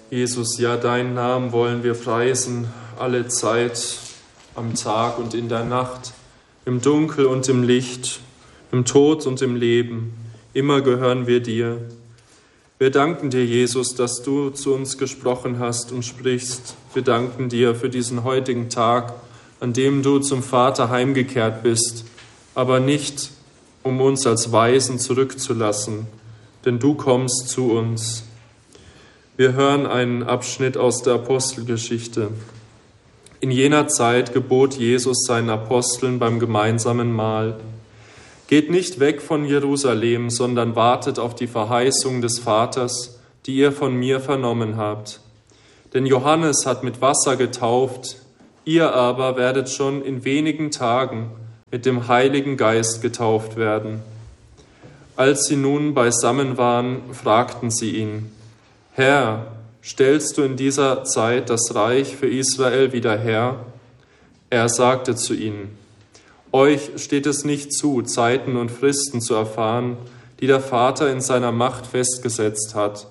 Jesus, ja, deinen Namen wollen wir preisen, alle Zeit, am Tag und in der Nacht, im Dunkel und im Licht, im Tod und im Leben. Immer gehören wir dir. Wir danken dir, Jesus, dass du zu uns gesprochen hast und sprichst. Wir danken dir für diesen heutigen Tag, an dem du zum Vater heimgekehrt bist, aber nicht, um uns als Waisen zurückzulassen, denn du kommst zu uns. Wir hören einen Abschnitt aus der Apostelgeschichte. In jener Zeit gebot Jesus seinen Aposteln beim gemeinsamen Mahl: Geht nicht weg von Jerusalem, sondern wartet auf die Verheißung des Vaters, die ihr von mir vernommen habt. Denn Johannes hat mit Wasser getauft, ihr aber werdet schon in wenigen Tagen mit dem Heiligen Geist getauft werden. Als sie nun beisammen waren, fragten sie ihn: Herr, stellst du in dieser Zeit das Reich für Israel wieder her? Er sagte zu ihnen: Euch steht es nicht zu, Zeiten und Fristen zu erfahren, die der Vater in seiner Macht festgesetzt hat.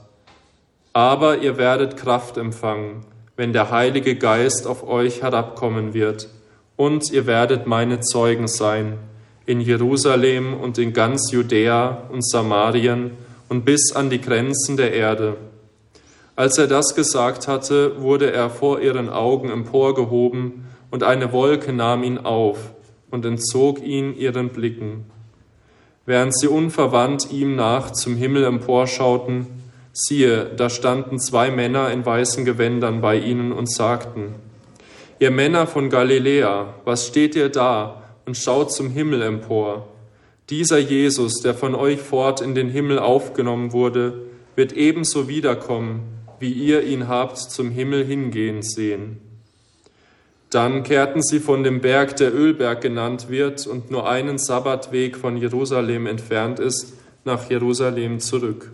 Aber ihr werdet Kraft empfangen, wenn der Heilige Geist auf euch herabkommen wird, und ihr werdet meine Zeugen sein, in Jerusalem und in ganz Judäa und Samarien und bis an die Grenzen der Erde. Als er das gesagt hatte, wurde er vor ihren Augen emporgehoben, und eine Wolke nahm ihn auf und entzog ihn ihren Blicken. Während sie unverwandt ihm nach zum Himmel emporschauten, siehe, da standen 2 Männer in weißen Gewändern bei ihnen und sagten: Ihr Männer von Galiläa, was steht ihr da und schaut zum Himmel empor? Dieser Jesus, der von euch fort in den Himmel aufgenommen wurde, wird ebenso wiederkommen, wie ihr ihn habt zum Himmel hingehen sehen. Dann kehrten sie von dem Berg, der Ölberg genannt wird und nur einen Sabbatweg von Jerusalem entfernt ist, nach Jerusalem zurück.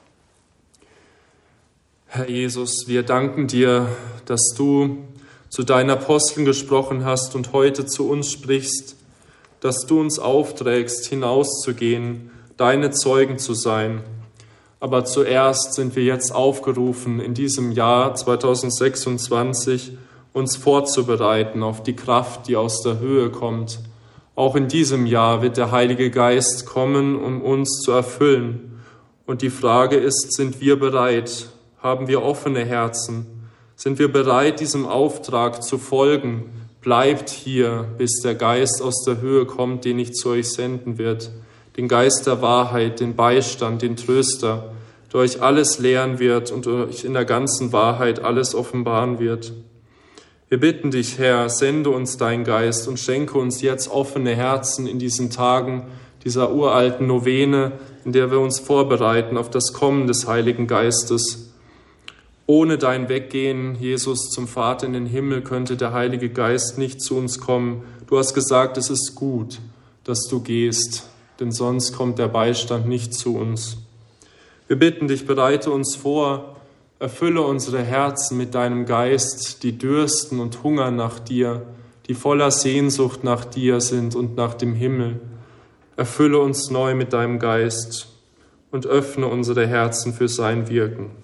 Herr Jesus, wir danken dir, dass du zu deinen Aposteln gesprochen hast und heute zu uns sprichst, dass du uns aufträgst, hinauszugehen, deine Zeugen zu sein. Aber zuerst sind wir jetzt aufgerufen, in diesem Jahr 2026 uns vorzubereiten auf die Kraft, die aus der Höhe kommt. Auch in diesem Jahr wird der Heilige Geist kommen, um uns zu erfüllen. Und die Frage ist, sind wir bereit? Haben wir offene Herzen? Sind wir bereit, diesem Auftrag zu folgen? Bleibt hier, bis der Geist aus der Höhe kommt, den ich zu euch senden wird. Den Geist der Wahrheit, den Beistand, den Tröster, der euch alles lehren wird und euch in der ganzen Wahrheit alles offenbaren wird. Wir bitten dich, Herr, sende uns deinen Geist und schenke uns jetzt offene Herzen in diesen Tagen dieser uralten Novene, in der wir uns vorbereiten auf das Kommen des Heiligen Geistes. Ohne dein Weggehen, Jesus, zum Vater in den Himmel, könnte der Heilige Geist nicht zu uns kommen. Du hast gesagt, es ist gut, dass du gehst, denn sonst kommt der Beistand nicht zu uns. Wir bitten dich, bereite uns vor, erfülle unsere Herzen mit deinem Geist, die dürsten und hungern nach dir, die voller Sehnsucht nach dir sind und nach dem Himmel. Erfülle uns neu mit deinem Geist und öffne unsere Herzen für sein Wirken.